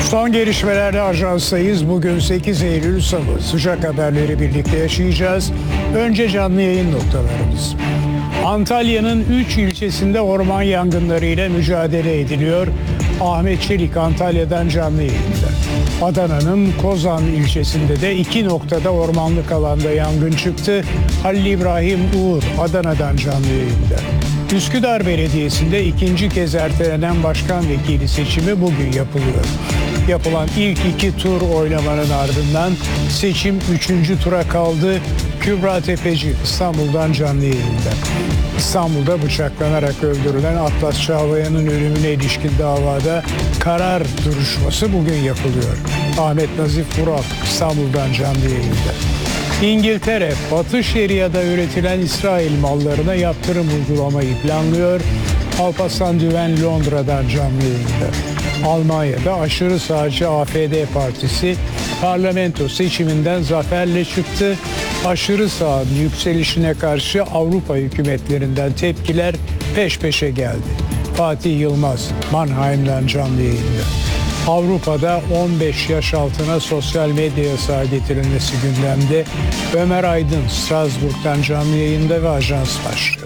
Son gelişmelerle ajanstayız. Bugün 8 Eylül Salı. Sıcak haberleri birlikte yaşayacağız. Önce canlı yayın noktalarımız. Antalya'nın 3 ilçesinde orman yangınlarıyla mücadele ediliyor. Ahmet Çelik Antalya'dan canlı yayında. Adana'nın Kozan ilçesinde de 2 noktada ormanlık alanda yangın çıktı. Halil İbrahim Uğur Adana'dan canlı yayında. Üsküdar Belediyesi'nde ikinci kez ertelenen başkan vekili seçimi bugün yapılıyor. Yapılan ilk 2 tur oylamanın ardından seçim 3. tura kaldı. Kübra Tepeci İstanbul'dan canlı yayında. İstanbul'da bıçaklanarak öldürülen Atlas Çağlayan'ın ölümüne ilişkin davada karar duruşması bugün yapılıyor. Ahmet Nazif Vural İstanbul'dan canlı yayında. İngiltere, Batı Şeria'da üretilen İsrail mallarına yaptırım uygulamayı planlıyor. Alparslan Düven Londra'dan canlı yayında. Almanya'da aşırı sağcı AfD partisi parlamento seçiminden zaferle çıktı. Aşırı sağın yükselişine karşı Avrupa hükümetlerinden tepkiler peş peşe geldi. Fatih Yılmaz Mannheim'dan canlı yayında. Avrupa'da 15 yaş altına sosyal medya yasağı getirilmesi gündemde. Ömer Aydın Strasbourg'dan canlı yayında ve Ajans var.